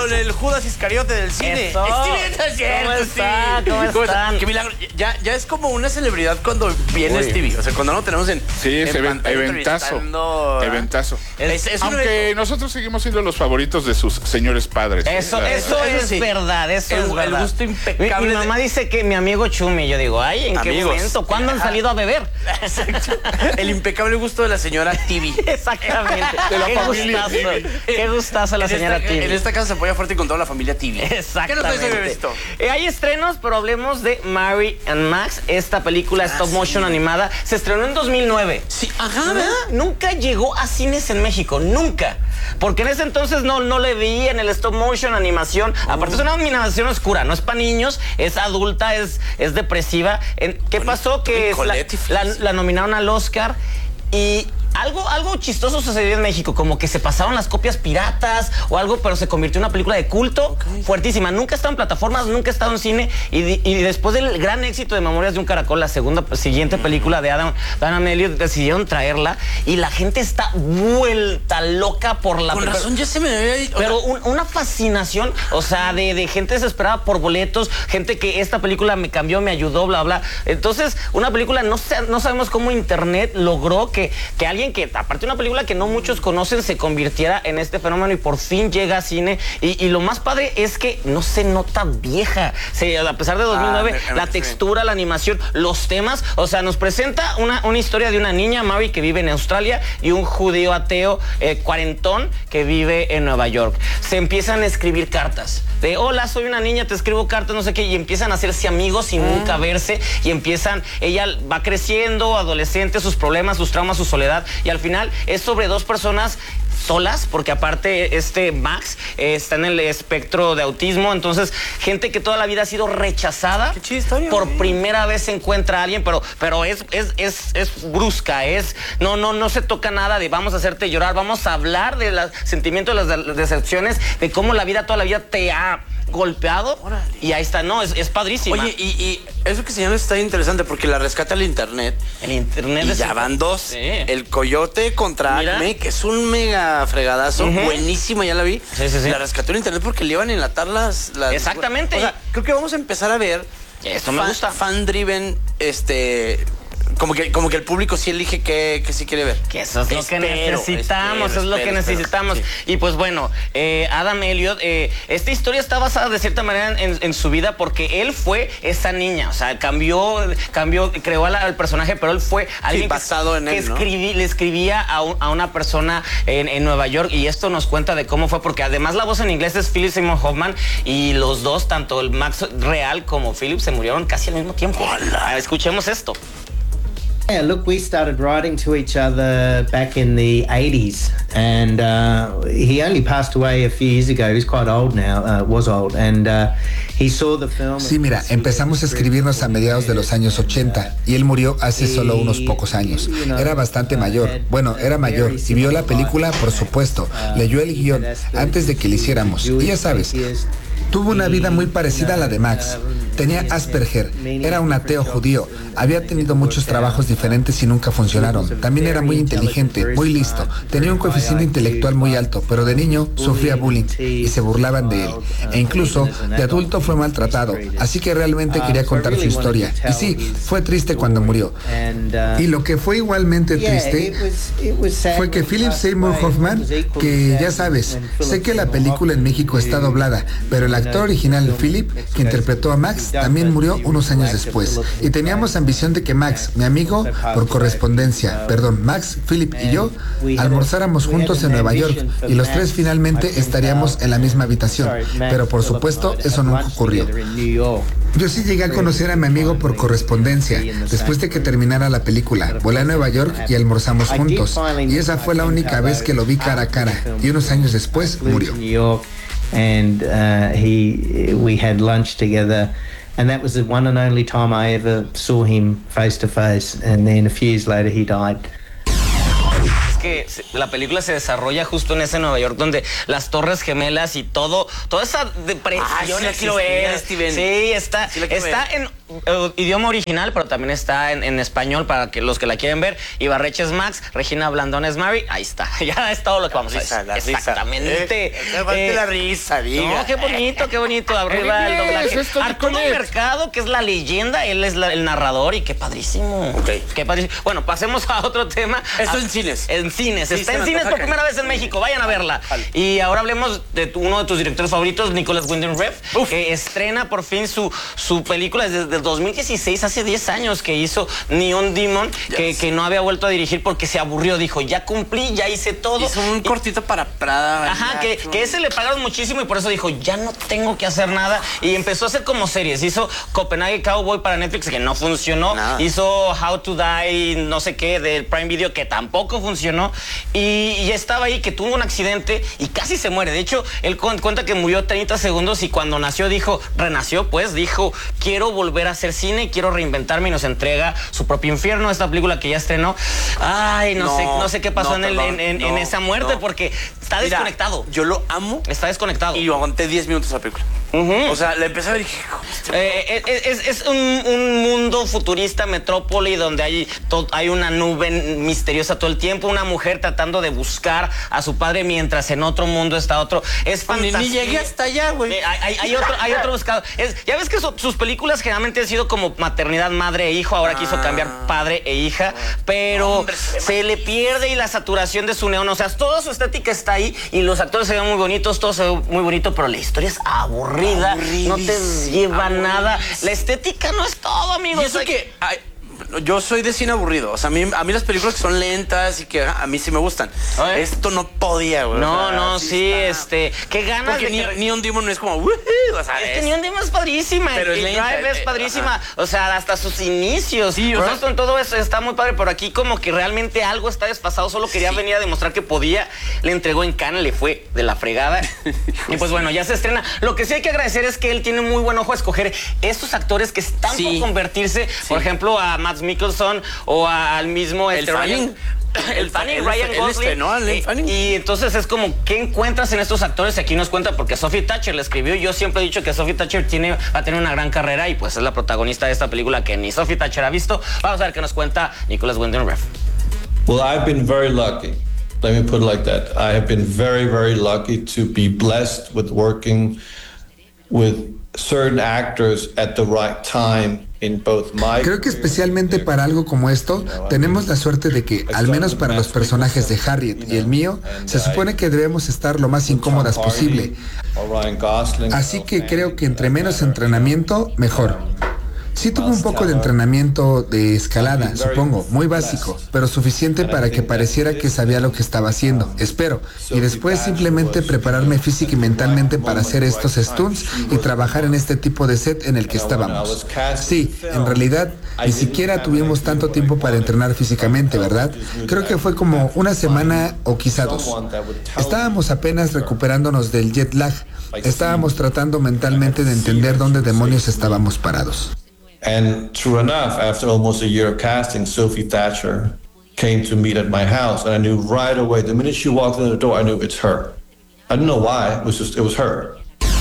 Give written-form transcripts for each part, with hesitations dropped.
con el Judas Iscariote del cine. Eso. ¿Cómo están? Qué milagro. Ya es como una celebridad cuando viene Stevie. O sea, cuando no tenemos en. Sí, es eventazo. Eventazo. Aunque nosotros seguimos siendo los favoritos de sus señores padres. Eso es verdad, eso es verdad. El gusto impecable. Mi mamá dice que mi amigo Chumi, yo digo, ay, ¿en qué momento? ¿Cuándo han salido a beber? Exacto. El impecable gusto de la señora Tibi. Exactamente. De la familia Tibi. Qué gustazo la señora Tibi. En esta casa se apoya fuerte con toda la familia Tibi. Exactamente. ¿Qué nos traes, esto? Hay estrenos, pero hablemos de Mary and Max. Esta película stop motion animada se estrenó en 2009. Sí, ajá. Nunca llegó a cines en México, nunca. Porque en ese entonces no le veía en el stop motion animación. Aparte es una animación oscura, no es para niños, es adulta, es depresiva. ¿Qué pasó? Que la nominaron al Oscar y algo chistoso sucedió en México, como que se pasaron las copias piratas o algo, pero se convirtió en una película de culto fuertísima. Nunca ha estado en plataformas, nunca ha estado en cine y después del gran éxito de Memorias de un Caracol, la siguiente película de Adam Elliott, decidieron traerla y la gente está vuelta loca por la película. Con razón ya se me había dicho. Pero una fascinación, o sea, de gente desesperada por boletos, gente que esta película me cambió, me ayudó, bla, bla. Entonces, una película, no sabemos cómo internet logró que alguien que, aparte de una película que no muchos conocen, se convirtiera en este fenómeno y por fin llega a cine. Y lo más padre es que no se nota vieja. A pesar de 2009, la textura, la animación, los temas, o sea, nos presenta una historia de una niña, Mary, que vive en Australia y un judío ateo cuarentón que vive en Nueva York. Se empiezan a escribir cartas de, hola, soy una niña, te escribo cartas, no sé qué, y empiezan a hacerse amigos sin nunca verse, y ella va creciendo, adolescente, sus problemas, sus traumas, su soledad, y al final es sobre dos personas solas, porque aparte Max está en el espectro de autismo, entonces gente que toda la vida ha sido rechazada, por primera vez se encuentra a alguien, pero es brusca, no se toca nada de vamos a hacerte llorar, vamos a hablar del sentimiento de las decepciones, de cómo la vida toda la vida te ha golpeado. Órale. Y ahí está, es padrísima. Oye, y eso que señalas está interesante porque la rescata el internet. El internet y ya van dos. Sí. El Coyote contra Acme, que es un mega fregadazo, buenísima, ya la vi. Sí. La rescató el internet porque le iban a enlatar las... Exactamente. O sea, creo que vamos a empezar a ver... Esto me gusta. Fan-driven, como que el público sí elige que sí quiere ver. Que eso es lo que necesitamos. Sí. Y pues bueno, Adam Elliott, esta historia está basada de cierta manera en su vida porque él fue esa niña, o sea, creó al personaje, pero él fue alguien basado en él, ¿no? Le escribía a una persona en Nueva York, y esto nos cuenta de cómo fue, porque además la voz en inglés es Philip Seymour Hoffman, y los dos, tanto el Max real como Philip, se murieron casi al mismo tiempo. Hola. Escuchemos esto. Yeah, look, we started writing to each other back in the 80s, and he only passed away a few years ago. He's quite old now, was old, and he saw the film. Sí, mira, empezamos a escribirnos a mediados de los años 80 y él murió hace solo unos pocos años. Era bastante mayor, era mayor y vio la película, por supuesto, leyó el guión antes de que lo hiciéramos, y ya sabes, tuvo una vida muy parecida a la de Max. Tenía Asperger, era un ateo judío, había tenido muchos trabajos diferentes y nunca funcionaron. También era muy inteligente, muy listo, tenía un coeficiente intelectual muy alto, pero de niño sufría bullying y se burlaban de él. E incluso de adulto fue maltratado, así que realmente quería contar su historia. Y sí, fue triste cuando murió. Y lo que fue igualmente triste fue que Philip Seymour Hoffman, que ya sabes, sé que la película en México está doblada, pero el actor original Philip, que interpretó a Max, también murió unos años después. Y teníamos ambición de que Max, mi amigo, por correspondencia, Max, Philip y yo, almorzáramos juntos en Nueva York y los tres finalmente estaríamos en la misma habitación. Pero por supuesto, eso nunca ocurrió. Yo sí llegué a conocer a mi amigo por correspondencia. Después de que terminara la película, volé a Nueva York y almorzamos juntos. Y esa fue la única vez que lo vi cara a cara. Y unos años después murió. And we had lunch together, and that was the one and only time I ever saw him face to face, and then a few years later he died. que la película se desarrolla justo en ese Nueva York donde las Torres Gemelas y toda esa depresión. Sí, está en idioma original, pero también está en español para que los que la quieren ver. Ibarreche es Max, Regina Blandón es Mary. Ahí está, ya es todo lo que vamos a decir. Exactamente. La risa, diga. No, qué bonito. Arriba el doblaje. Arturo Mercado, que es la leyenda, él es el narrador y qué padrísimo. Qué padrísimo. Bueno, pasemos a otro tema. Esto en cines. En cines. Está en cines por primera vez en México. Vayan a verla. Y ahora hablemos de uno de tus directores favoritos, Nicolas Winding Refn, que estrena por fin su película desde el 2016, hace 10 años que hizo Neon Demon, que no había vuelto a dirigir porque se aburrió. Dijo, ya cumplí, ya hice todo. Hizo un cortito para Prada. Ajá, que ese le pagaron muchísimo y por eso dijo, ya no tengo que hacer nada. Y empezó a hacer como series. Hizo Copenhagen Cowboy para Netflix, que no funcionó. Nada. Hizo How to Die, no sé qué, del Prime Video, que tampoco funcionó. Y estaba ahí, que tuvo un accidente y casi se muere. De hecho, él cuenta que murió 30 segundos y cuando renació, dijo, quiero volver a hacer cine, quiero reinventarme, y nos entrega su propio infierno, esta película que ya estrenó. Ay, no sé qué pasó en esa muerte, porque está desconectado. Yo lo amo. Está desconectado. Y yo aguanté 10 minutos la película. O sea, le empecé a ver y dije, es un mundo futurista, metrópoli, donde hay una nube misteriosa todo el tiempo, una mujer tratando de buscar a su padre mientras en otro mundo está otro. Es fantástico. Ni llegué hasta allá, güey. Hay otro buscado. Ya ves que sus películas generalmente han sido como maternidad, madre e hijo. Ahora quiso cambiar padre e hija, pero se le pierde y la saturación de su neón. O sea, toda su estética está ahí y los actores se ven muy bonitos, todo se ve muy bonito, pero la historia es aburrida. No te lleva nada. La estética no es todo, amigos. Y eso yo soy de cine aburrido. O sea, a mí las películas que son lentas y que a mí sí me gustan. Esto no podía, güey. Qué ganas. Porque Neon Demon no es como, o sea, es que Neon Demon es padrísima. Pero Drive es padrísima. O sea, hasta sus inicios. Sí, en todo eso está muy padre, pero aquí como que realmente algo está desfasado. Solo quería venir a demostrar que podía. Le entregó en Cannes, le fue de la fregada. Y pues bueno, ya se estrena. Lo que sí hay que agradecer es que él tiene muy buen ojo a escoger estos actores que están por convertirse, por ejemplo, a Mads Mikkelsen o al mismo Ryan Gosling. Y entonces es como, ¿qué encuentras en estos actores? Aquí nos cuenta, porque Sophie Thatcher le escribió. Yo siempre he dicho que Sophie Thatcher va a tener una gran carrera y pues es la protagonista de esta película que ni Sophie Thatcher ha visto. Vamos a ver qué nos cuenta Nicolas Winding Refn. Well, I've been very lucky. Let me put it like that. I have been very, very lucky to be blessed with working with certain actors at the right time. Creo que especialmente para algo como esto, tenemos la suerte de que, al menos para los personajes de Harriet y el mío, se supone que debemos estar lo más incómodas posible. Así que creo que entre menos entrenamiento, mejor. Sí tuve un poco de entrenamiento de escalada, supongo, muy básico, pero suficiente para que pareciera que sabía lo que estaba haciendo, espero. Y después simplemente prepararme física y mentalmente para hacer estos stunts y trabajar en este tipo de set en el que estábamos. Sí, en realidad, ni siquiera tuvimos tanto tiempo para entrenar físicamente, ¿verdad? Creo que fue como una semana o quizá 2. Estábamos apenas recuperándonos del jet lag. Estábamos tratando mentalmente de entender dónde demonios estábamos parados. And true enough, after almost a year of casting, Sophie Thatcher came to meet at my house, and I knew right away, the minute she walked in the door, I knew it's her. I didn't know why, it was her.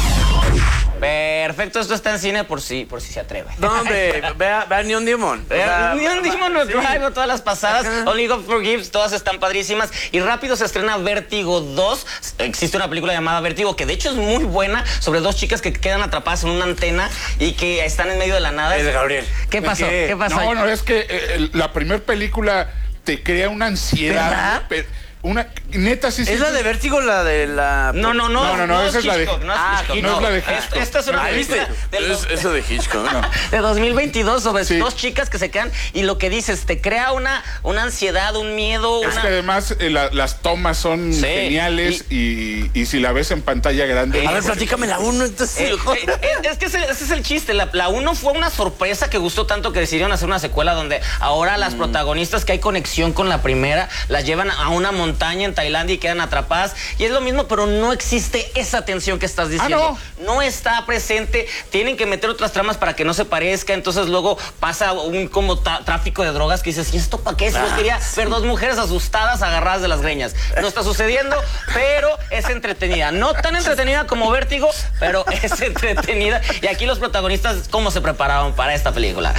Perfecto, esto está en cine por si se atreve. No, hombre, vea Neon Demon. Neon Demon, Drive, todas las pasadas. Only God Forgives, todas están padrísimas. Y rápido se estrena Vértigo 2. Existe una película llamada Vértigo, que de hecho es muy buena, sobre dos chicas que quedan atrapadas en una antena y que están en medio de la nada. Es de Gabriel. ¿Qué pasó? ¿Qué pasó? No, es que la primera película te crea una ansiedad. Neta, sí. ¿Es la de Vértigo, la de la...? No, esa es la de... No es la de Hitchcock. Esta es una película eso de Hitchcock, ¿no? De 2022 sobre dos chicas que se quedan y lo que dices, te crea una ansiedad, un miedo. Es que además las tomas son geniales y si la ves en pantalla grande... A ver, platícame la 1, entonces... Es que ese es el chiste. La 1 fue una sorpresa que gustó tanto que decidieron hacer una secuela donde ahora las protagonistas que hay conexión con la primera las llevan a una montaña montaña en Tailandia y quedan atrapadas. Y es lo mismo, pero no existe esa tensión que estás diciendo. No está presente. Tienen que meter otras tramas para que no se parezca. Entonces luego pasa un como tráfico de drogas que dices, ¿y esto para qué? Si yo quería ver dos mujeres asustadas agarradas de las greñas. No está sucediendo, pero es entretenida. No tan entretenida como Vértigo, pero es entretenida. Y aquí los protagonistas, ¿cómo se prepararon para esta película?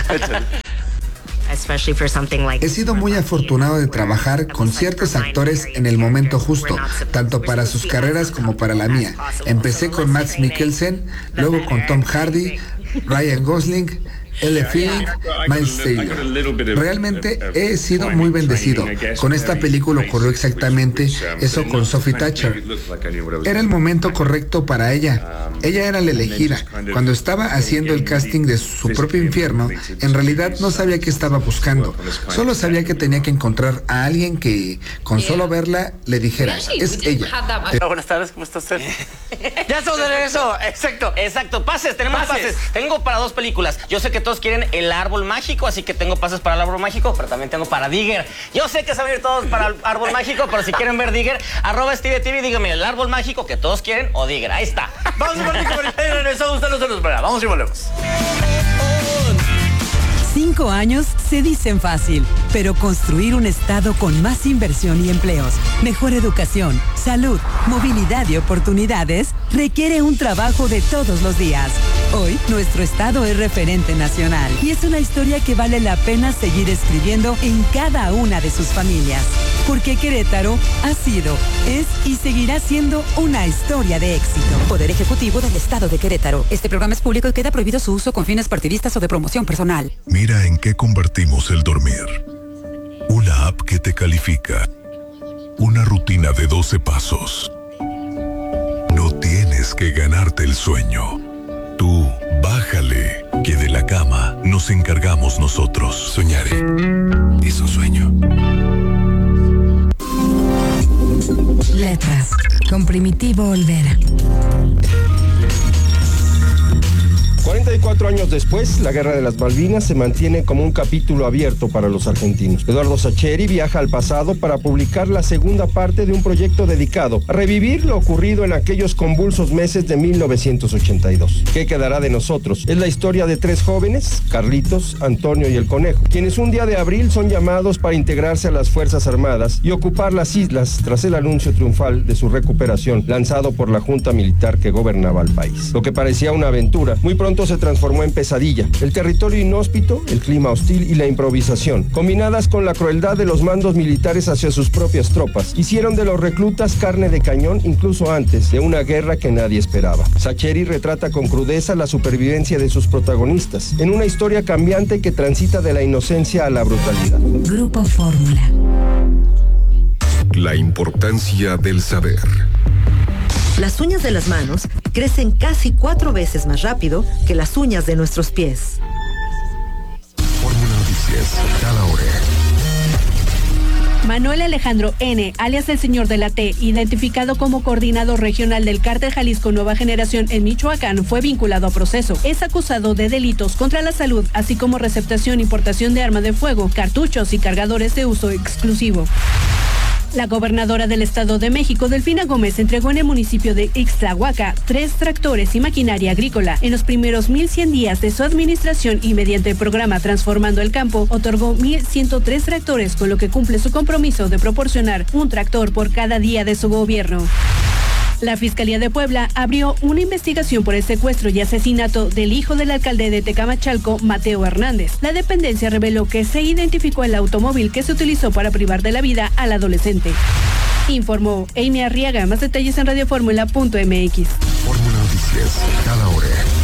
He sido muy afortunado de trabajar con ciertos actores en el momento justo, tanto para sus carreras como para la mía. Empecé con Mads Mikkelsen, luego con Tom Hardy, Ryan Gosling, Elle Fanning, Miles Taylor. Realmente he sido muy bendecido. Con esta película ocurrió exactamente eso con Sophie Thatcher. Era el momento correcto para ella. Ella era la elegida. Cuando estaba haciendo el casting de su propio infierno, en realidad no sabía qué estaba buscando. Solo sabía que tenía que encontrar a alguien que, con solo verla, le dijera, es ella. Buenas tardes, ¿cómo está usted? Ya estamos de regreso. Exacto, pases, tenemos pases. Tengo para 2 películas. Yo sé que todos quieren El Árbol Mágico, así que tengo pases para El Árbol Mágico, pero también tengo para Digger. Yo sé que se van a ir todos para El Árbol Mágico, pero si quieren ver Digger, @SteveTV, díganme El Árbol Mágico que todos quieren o Digger. Ahí está. Vamos a ver y regresamos. Vamos y volvemos. 5 años se dicen fácil, pero construir un estado con más inversión y empleos, mejor educación, salud, movilidad y oportunidades requiere un trabajo de todos los días. Hoy, nuestro estado es referente nacional y es una historia que vale la pena seguir escribiendo en cada una de sus familias. Porque Querétaro ha sido, es y seguirá siendo una historia de éxito. Poder Ejecutivo del Estado de Querétaro. Este programa es público y queda prohibido su uso con fines partidistas o de promoción personal. Mira en qué convertimos el dormir. Una app que te califica. Una rutina de 12 pasos. No tienes que ganarte el sueño. Tú, bájale, que de la cama nos encargamos nosotros. Soñaré. Es un sueño. Letras, con Primitivo Olvera. 44 años después, la Guerra de las Malvinas se mantiene como un capítulo abierto para los argentinos. Eduardo Sacheri viaja al pasado para publicar la segunda parte de un proyecto dedicado a revivir lo ocurrido en aquellos convulsos meses de 1982. ¿Qué quedará de nosotros? Es la historia de 3 jóvenes, Carlitos, Antonio y el Conejo, quienes un día de abril son llamados para integrarse a las Fuerzas Armadas y ocupar las islas tras el anuncio triunfal de su recuperación lanzado por la Junta Militar que gobernaba el país. Lo que parecía una aventura, muy pronto se transformó en pesadilla. El territorio inhóspito, el clima hostil y la improvisación, combinadas con la crueldad de los mandos militares hacia sus propias tropas, hicieron de los reclutas carne de cañón incluso antes de una guerra que nadie esperaba. Sacheri retrata con crudeza la supervivencia de sus protagonistas, en una historia cambiante que transita de la inocencia a la brutalidad. Grupo Fórmula. La importancia del saber. Las uñas de las manos crecen casi 4 veces más rápido que las uñas de nuestros pies. Fórmula Noticias, cada hora. Manuel Alejandro N., alias el Señor de la T., identificado como coordinador regional del Cártel Jalisco Nueva Generación en Michoacán, fue vinculado a proceso. Es acusado de delitos contra la salud, así como receptación e importación de arma de fuego, cartuchos y cargadores de uso exclusivo. La gobernadora del Estado de México, Delfina Gómez, entregó en el municipio de Ixtlahuaca 3 tractores y maquinaria agrícola. En los primeros 1,100 días de su administración y mediante el programa Transformando el Campo, otorgó 1,103 tractores, con lo que cumple su compromiso de proporcionar un tractor por cada día de su gobierno. La Fiscalía de Puebla abrió una investigación por el secuestro y asesinato del hijo del alcalde de Tecamachalco, Mateo Hernández. La dependencia reveló que se identificó el automóvil que se utilizó para privar de la vida al adolescente. Informó Amy Arriaga. Más detalles en radioformula.mx. Fórmula Noticias, cada hora.